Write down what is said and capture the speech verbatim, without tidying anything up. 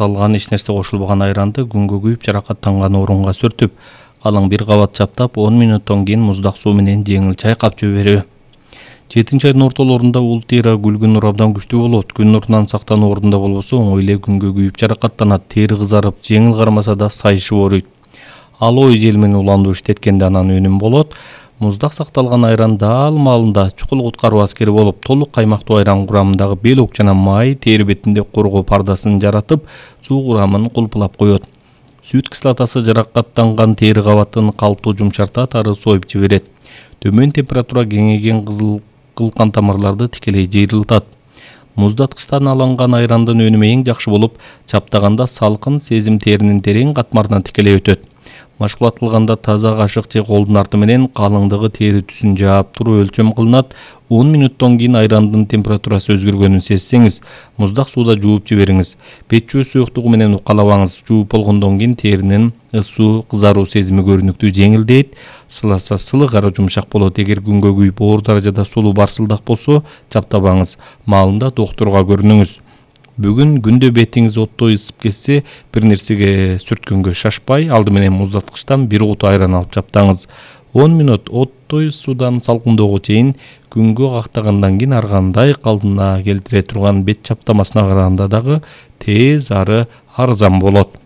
салган, эч нерсе кошулбаган айранды күнгө күйүп жаракаттанган орунга сүртүп, калың бир кабат чаптап он мүнөттөн кийин муздак суу менен жеңил чайкап жиберүү. жетинчи айдын ортолорунда улут тери күлгүн нуру абдан күчтүү болот. Күн нурунан сактануу ордунда болбосо оңой эле күнгө күйүп жаракаттанат, тери кызарып, жеңил кармаса да сайышып ооруйт. Ал ой жел менен уландуу иштеткенде анан өнүм болот. Муздак сакталган айран дал маалында чукул куткаруу аскери болуп, толук каймактуу айран курамындагы белок жана май тери бетинде коргоо пардасын жаратып, суу курамын кулпулап коет. Сүт кислотасы жаракаттанган тери кабатын калптуу жумшартат, ары союп жиберет. Төмөн температура кеңейген кызыл кылкан тамырларды тикелей жыйрылтат. Муздаткычтан алынган айрандын өнүмү эң жакшы болуп, чаптаганда салкын сезим теринин терең катмарына тикелей өтөт. Машкулатылганда таза кашык же колдун арты менен калыңдыгы тери түсүн жаап туруп өлчөм кылынат. он мүнөттөн кийин айрандын температурасы өзгөргөнүн сезсеңиз, муздак сууда жууп жибериңиз. Печ жөө суюктугу менен укалабаңыз. Жууп болгондон кийин теринин ысуу, кызаруу сезими көрүнүктүү жеңилдейт. Сыласа сылык ары жумшак болот. Эгер күнгө күйүп оор даражада сулуу барсылдак болсо, чаптабаңыз. Маалында доктурга көрүнүңүз. Бүгүн күндө бетиңиз оттой ысып кетсе, бир нерсеге сүрткөнгө шашпай, алды менен муздаткычтан бир кут айран алып чаптаңыз. он мүнөт оттой судан салкындоого чейин күнгө кактагандан кийин ар кандай калдына келтире турган бет чаптамасына караганда дагы тез ары арзан болот.